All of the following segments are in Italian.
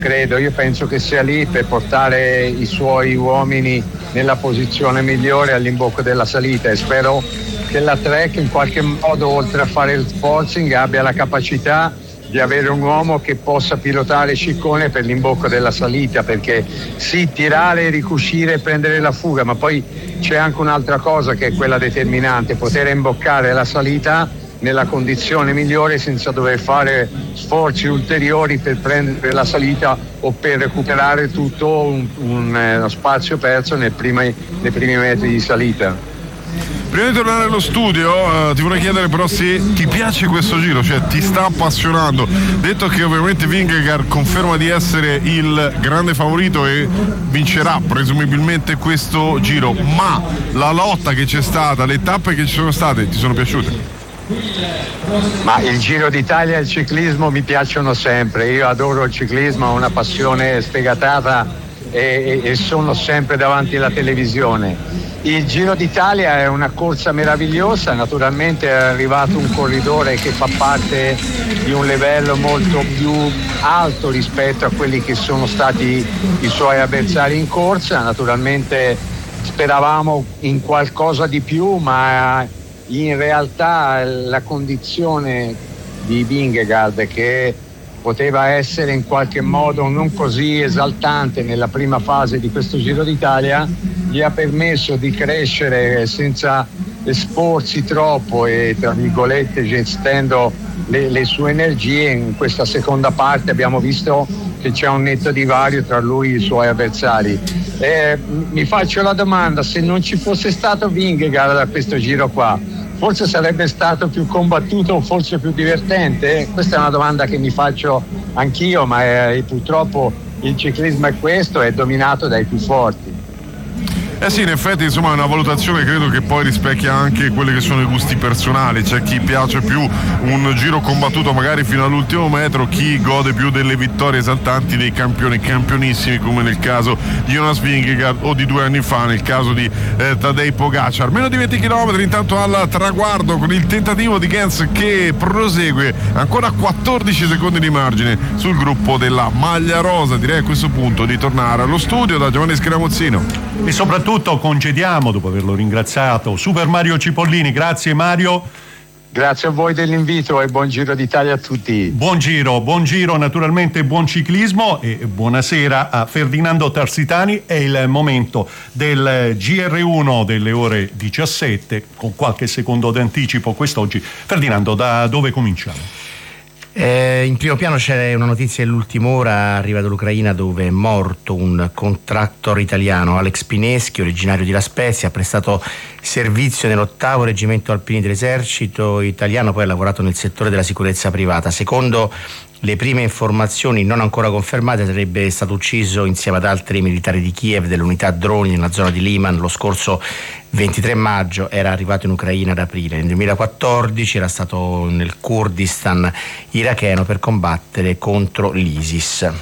credo, io penso che sia lì per portare i suoi uomini nella posizione migliore all'imbocco della salita, e spero che la Trek in qualche modo, oltre a fare il forcing, abbia la capacità di avere un uomo che possa pilotare Ciccone per l'imbocco della salita, perché sì, tirare, ricuscire e prendere la fuga, ma poi c'è anche un'altra cosa che è quella determinante: poter imboccare la salita nella condizione migliore senza dover fare sforzi ulteriori per prendere la salita o per recuperare tutto uno spazio perso nei primi metri di salita. Prima di tornare allo studio ti vorrei chiedere però se ti piace questo giro, cioè ti sta appassionando. Detto che ovviamente Vingegaard conferma di essere il grande favorito e vincerà presumibilmente questo giro, ma la lotta che c'è stata, le tappe che ci sono state, ti sono piaciute? Ma il Giro d'Italia e il ciclismo mi piacciono sempre, io adoro il ciclismo, ho una passione sfegatata e sono sempre davanti alla televisione. Il Giro d'Italia è una corsa meravigliosa, naturalmente è arrivato un corridore che fa parte di un livello molto più alto rispetto a quelli che sono stati i suoi avversari in corsa, naturalmente speravamo in qualcosa di più, ma in realtà la condizione di Vingegaard, che poteva essere in qualche modo non così esaltante nella prima fase di questo Giro d'Italia, gli ha permesso di crescere senza esporsi troppo e, tra virgolette, gestendo le sue energie. In questa seconda parte abbiamo visto che c'è un netto divario tra lui e i suoi avversari. Mi faccio la domanda: se non ci fosse stato Vingegaard a questo giro qua, forse sarebbe stato più combattuto o forse più divertente? Questa è una domanda che mi faccio anch'io, ma purtroppo il ciclismo è questo, è dominato dai più forti. Sì, in effetti insomma è una valutazione credo che poi rispecchia anche quelli che sono i gusti personali. C'è chi piace più un giro combattuto magari fino all'ultimo metro, chi gode più delle vittorie esaltanti dei campioni campionissimi, come nel caso di Jonas Vingegaard o di 2 anni fa nel caso di Tadej Pogacar. Meno di 20 km intanto al traguardo, con il tentativo di Gens che prosegue, ancora 14 secondi di margine sul gruppo della maglia rosa. Direi a questo punto di tornare allo studio da Giovanni Scaramuzzino. E soprattutto congediamo, dopo averlo ringraziato, Super Mario Cipollini. Grazie Mario. Grazie a voi dell'invito e buon Giro d'Italia a tutti. Buon giro, naturalmente buon ciclismo e buonasera a Ferdinando Tarsitani. È il momento del GR1 delle ore 17, con qualche secondo d'anticipo quest'oggi. Ferdinando, da dove cominciamo? In primo piano c'è una notizia dell'ultima ora, arriva dall'Ucraina, dove è morto un contractor italiano, Alex Pineschi, originario di La Spezia, ha prestato servizio nell'8° reggimento alpini dell'esercito italiano, poi ha lavorato nel settore della sicurezza privata. Secondo le prime informazioni non ancora confermate, sarebbe stato ucciso insieme ad altri militari di Kiev dell'unità droni nella zona di Liman lo scorso 23 maggio, era arrivato in Ucraina ad aprile. Nel 2014 era stato nel Kurdistan iracheno per combattere contro l'ISIS.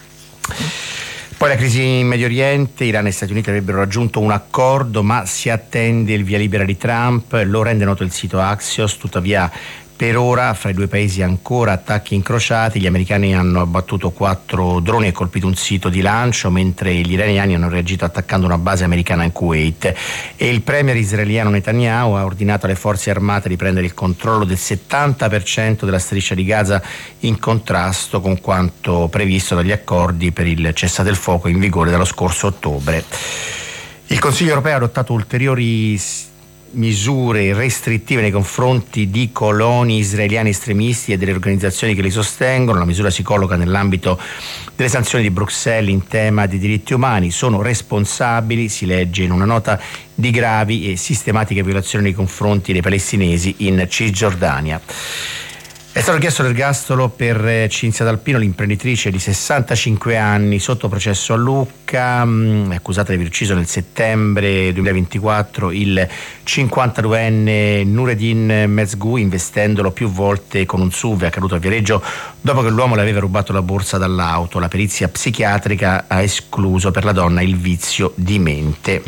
Poi la crisi in Medio Oriente, Iran e Stati Uniti avrebbero raggiunto un accordo, ma si attende il via libera di Trump, lo rende noto il sito Axios. Tuttavia per ora fra i due paesi ancora attacchi incrociati. Gli americani hanno abbattuto 4 droni e colpito un sito di lancio, mentre gli iraniani hanno reagito attaccando una base americana in Kuwait. E il premier israeliano Netanyahu ha ordinato alle forze armate di prendere il controllo del 70% della striscia di Gaza, in contrasto con quanto previsto dagli accordi per il cessate il fuoco in vigore dallo scorso ottobre. Il Consiglio europeo ha adottato ulteriori misure restrittive nei confronti di coloni israeliani estremisti e delle organizzazioni che li sostengono. La misura si colloca nell'ambito delle sanzioni di Bruxelles in tema di diritti umani. Sono responsabili, si legge in una nota, di gravi e sistematiche violazioni nei confronti dei palestinesi in Cisgiordania. È stato chiesto l'ergastolo per Cinzia D'Alpino, l'imprenditrice di 65 anni sotto processo a Lucca, è accusata di aver ucciso nel settembre 2024 il 52enne Nureddin Mezgou, investendolo più volte con un SUV. È accaduto a Viareggio dopo che l'uomo le aveva rubato la borsa dall'auto. La perizia psichiatrica ha escluso per la donna il vizio di mente.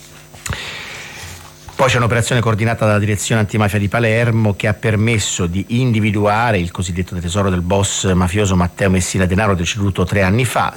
Poi c'è un'operazione coordinata dalla direzione antimafia di Palermo che ha permesso di individuare il cosiddetto tesoro del boss mafioso Matteo Messina Denaro, deceduto 3 anni fa.